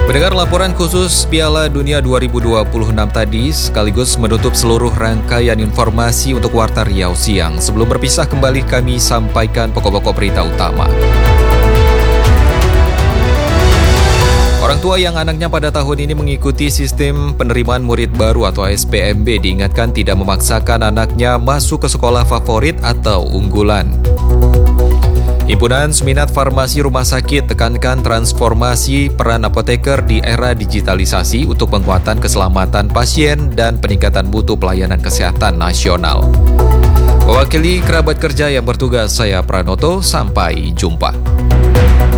Mendengar laporan khusus Piala Dunia 2026 tadi sekaligus menutup seluruh rangkaian informasi untuk Warta Riau siang. Sebelum berpisah kembali kami sampaikan pokok-pokok berita utama. Orang tua yang anaknya pada tahun ini mengikuti sistem penerimaan murid baru atau SPMB diingatkan tidak memaksakan anaknya masuk ke sekolah favorit atau unggulan. Himpunan Seminat Farmasi Rumah Sakit tekankan transformasi peran apoteker di era digitalisasi untuk penguatan keselamatan pasien dan peningkatan mutu pelayanan kesehatan nasional. Mewakili kerabat kerja yang bertugas, saya Pranoto, sampai jumpa.